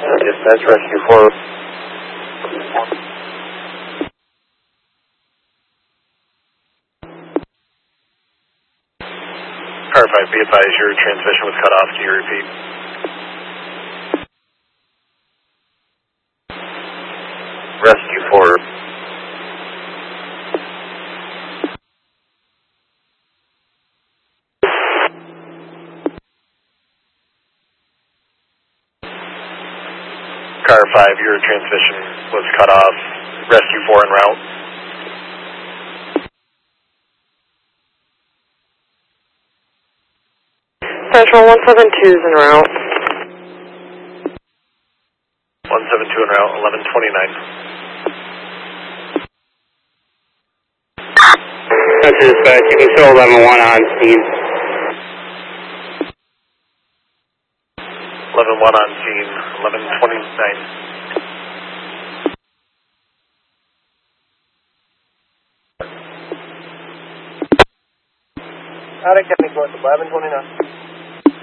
Dispatch Rescue 4. Car 5, be advised your transmission was cut off. Can you repeat? Rescue 4. Car 5, your transmission was cut off. Rescue 4 en route. Central 172 is en route. 172 en route, 1129. That's dispatch. You can show 11-1 on scene. 11-1 on scene, 1129. Out of County Court, 1129.